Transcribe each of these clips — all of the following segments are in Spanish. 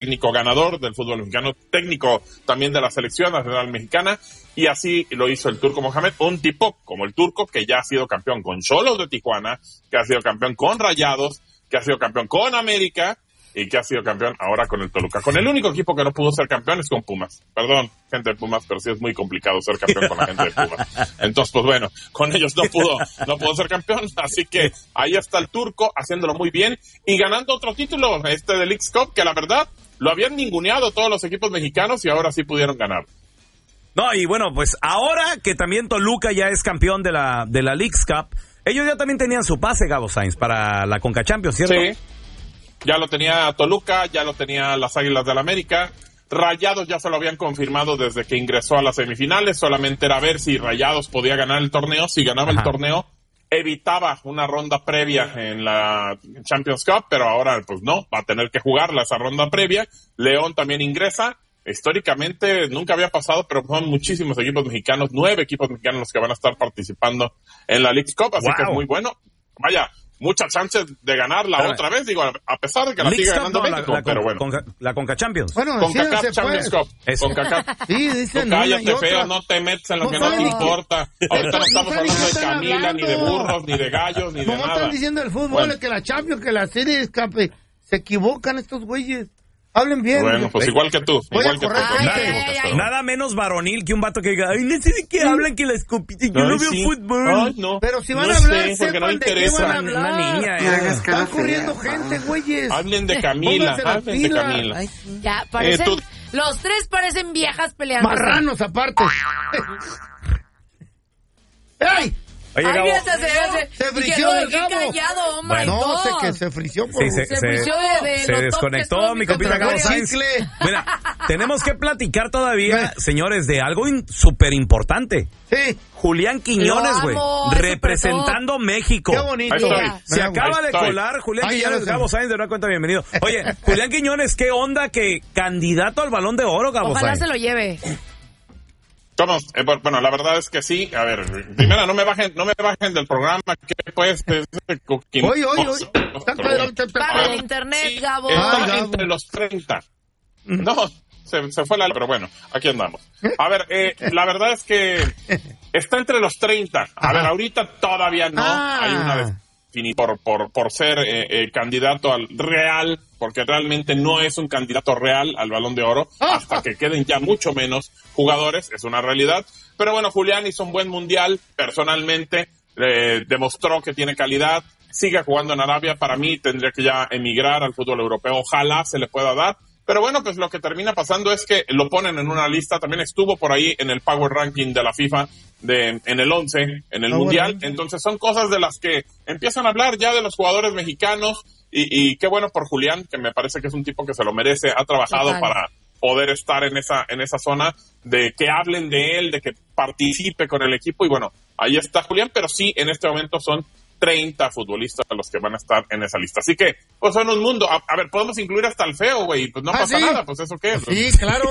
técnico ganador del fútbol mexicano, técnico también de la selección nacional mexicana, y así lo hizo el Turco Mohamed, un tipo como el Turco que ya ha sido campeón con Xolos de Tijuana, que ha sido campeón con Rayados, que ha sido campeón con América, y que ha sido campeón ahora con el Toluca. Con el único equipo que no pudo ser campeón es con Pumas. Perdón, gente de Pumas, pero sí es muy complicado ser campeón con la gente de Pumas. Entonces, pues bueno, con ellos no pudo ser campeón, así que ahí está el Turco haciéndolo muy bien y ganando otro título, del Leagues Cup, que la verdad lo habían ninguneado todos los equipos mexicanos y ahora sí pudieron ganar. No, y bueno, pues ahora que también Toluca ya es campeón de la Leagues Cup, ellos ya también tenían su pase, Gabo Sainz, para la Conca Champions, ¿cierto? Sí. Ya lo tenía Toluca, ya lo tenía las Águilas del América. Rayados ya se lo habían confirmado desde que ingresó a las semifinales. Solamente era ver si Rayados podía ganar el torneo. Si ganaba el torneo, evitaba una ronda previa en la Champions Cup, pero ahora pues no, va a tener que jugarla esa ronda previa. León también ingresa. Históricamente nunca había pasado, pero son muchísimos equipos mexicanos, 9 equipos mexicanos los que van a estar participando en la Leagues Cup, así que es muy bueno. Vaya, muchas chances de ganarla otra vez, digo, a pesar de que la sigue ganando México, pero bueno. La Conca Champions. Bueno, CONCACAF Champions Cup. CONCACAF. Sí, dicen cállate, feo, no te metes en lo que no te importa. Ahorita no estamos hablando de Camila, ni de burros, ni de gallos, ni de nada. Están diciendo el fútbol, que la Champions, que la serie escape. Se equivocan estos güeyes. Hablen bien. Bueno, pues igual que tú. Nada menos varonil que un vato que diga, ay, no sé de qué hablan, que la escupita, yo no veo fútbol. Ay, no. Pero si van a hablar, porque no le interesa. Van a hablar. Una niña, Están corriendo gente, güeyes. Hablen de Camila, hablen de Camila. Ay, ya, parecen, los tres parecen viejas peleando. Marranos, aparte. ¡Ey! Oye, Gabo. Se frició el Gabo. Callado, oh my no, God. sé que se frició. Sí, se desconectó mi compita Gabo Sainz. Mira, tenemos que platicar todavía, señores, de algo súper importante. Sí. Julián Quiñones, güey, representando México. Qué bonito. Se acaba de colar Julián Quiñones, Gabo Sainz, de una cuenta, bienvenido. Oye, Julián Quiñones, ¿qué onda que candidato al Balón de Oro, Gabo Sainz? Ojalá se lo lleve. ¿Cómo? Bueno, la verdad es que sí. A ver, primero, no me bajen del programa. ¿Qué pues? Oye. Para el internet, Gabo. Está entre los 30. No, se fue pero bueno, aquí andamos. A ver, la verdad es que está entre los 30. A ver, ahorita todavía no hay una definición por ser candidato al real, porque realmente no es un candidato real al Balón de Oro, hasta que queden ya mucho menos jugadores, es una realidad. Pero bueno, Julián hizo un buen mundial, personalmente, demostró que tiene calidad, sigue jugando en Arabia, para mí tendría que ya emigrar al fútbol europeo, ojalá se le pueda dar. Pero bueno, pues lo que termina pasando es que lo ponen en una lista, también estuvo por ahí en el Power Ranking de la FIFA, en el 11, en el Mundial. Entonces son cosas de las que empiezan a hablar ya de los jugadores mexicanos, y qué bueno por Julián, que me parece que es un tipo que se lo merece, ha trabajado para poder estar en esa zona, de que hablen de él, de que participe con el equipo, y bueno, ahí está Julián, pero sí, en este momento son 30 futbolistas los que van a estar en esa lista. Así que, pues son un mundo. A ver, podemos incluir hasta el feo, güey. Pues no pasa nada, pues eso qué es. Sí, claro.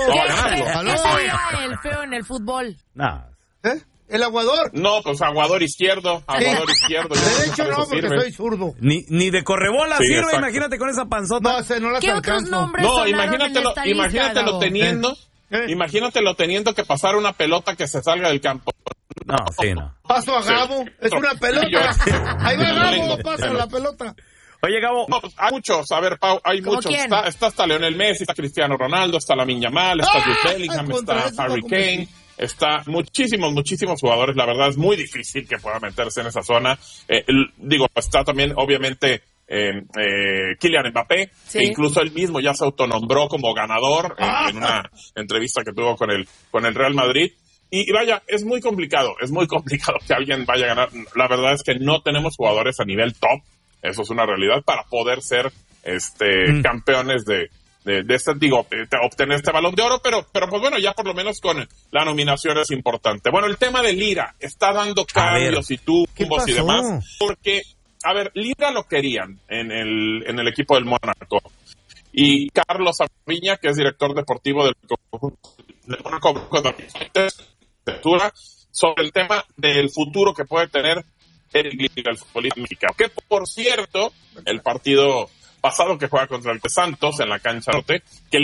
¿Qué el feo en el fútbol? No. ¿El aguador? No, pues aguador izquierdo. Izquierdo. De hecho no, porque soy zurdo. Ni de correbola sirve, exacto. Imagínate con esa panzota. No las ¿Qué otros nombres No, sonaron en esta lista, imagínatelo teniendo. Imagínatelo teniendo que pasar una pelota que se salga del campo. No, sí, no. Paso a Gabo, es una pelota. Ahí va Gabo, paso la pelota. Oye, Gabo. No, hay muchos, a ver, Pau, hay muchos. Está hasta Lionel Messi, está Cristiano Ronaldo, está Lamine Yamal, está Jude Bellingham, está Harry Kane, está muchísimos jugadores. La verdad es muy difícil que pueda meterse en esa zona. Está también, obviamente, Kylian Mbappé, que incluso él mismo ya se autonombró como ganador en una entrevista que tuvo con el Real Madrid. Y vaya, es muy complicado que alguien vaya a ganar. La verdad es que no tenemos jugadores a nivel top, eso es una realidad, para poder ser campeones de obtener este Balón de Oro, pero pues bueno, ya por lo menos con la nominación es importante. Bueno, el tema de Lira está dando cambios y tumbos y demás, porque, a ver, Lira lo querían en el equipo del Mónaco, y Carlos Aviña, que es director deportivo del Mónaco, sobre el tema del futuro que puede tener el futbolista mexicano, que por cierto, el partido pasado que juega contra el Santos en la cancha norte, que